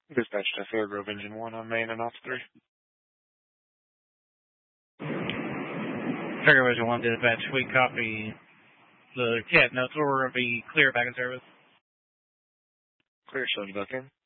Dispatch to Fair Grove Engine 1 on Main and off 3. Fair Grove Engine 1 dispatch, we copy the cat notes. We'll be clear back in service. Clear, showing you back in.